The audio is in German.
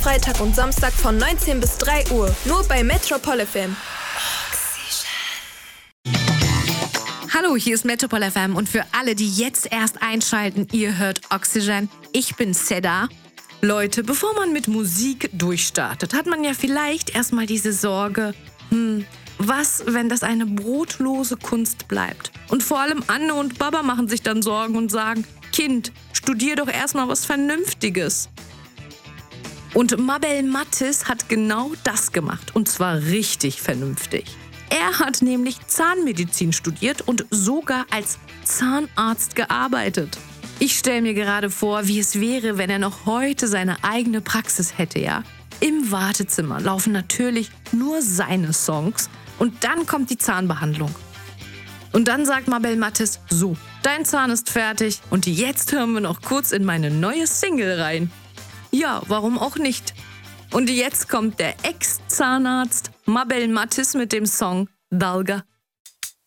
Freitag und Samstag von 19 bis 3 Uhr. Nur bei Metropol FM. Hallo, hier ist Metropol FM und für alle, die jetzt erst einschalten, ihr hört Oxygen. Ich bin Seda. Leute, bevor man mit Musik durchstartet, hat man ja vielleicht erstmal diese Sorge, was, wenn das eine brotlose Kunst bleibt? Und vor allem Anne und Baba machen sich dann Sorgen und sagen, Kind, studier doch erstmal was Vernünftiges. Und Mabel Mattis hat genau das gemacht, und zwar richtig vernünftig. Er hat nämlich Zahnmedizin studiert und sogar als Zahnarzt gearbeitet. Ich stelle mir gerade vor, wie es wäre, wenn er noch heute seine eigene Praxis hätte, ja? Im Wartezimmer laufen natürlich nur seine Songs und dann kommt die Zahnbehandlung. Und dann sagt Mabel Mattis, so, dein Zahn ist fertig und jetzt hören wir noch kurz in meine neue Single rein. Ja, warum auch nicht? Und jetzt kommt der Ex-Zahnarzt Mabel Mattis mit dem Song Dalga.